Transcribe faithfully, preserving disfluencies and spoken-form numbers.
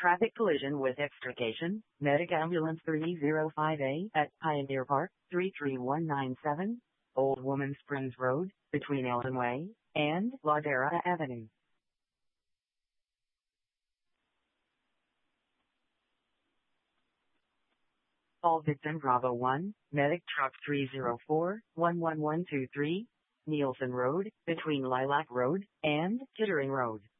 Traffic collision with extrication. Medic Ambulance three oh five A at Pioneer Park, three three one nine seven, Old Woman Springs Road, between Elton Way and Ladera Avenue. All victim Bravo one, Medic Truck three oh four, one one one two three, Nielsen Road, between Lilac Road and Kittering Road.